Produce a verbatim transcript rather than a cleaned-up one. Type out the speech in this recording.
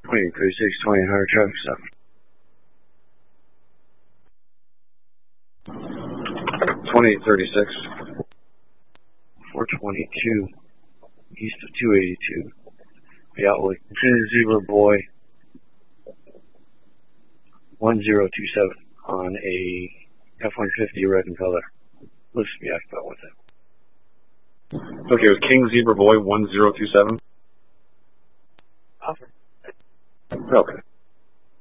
twenty thirty-six, twenty one hundred traffic stop. twenty thirty-six, four twenty-two, east of two eighty-two. The outlook, Zebra Boy, one zero two seven on a F one fifty red in color. Looks to be occupied with it. Okay, it was King Zebra Boy one zero two seven.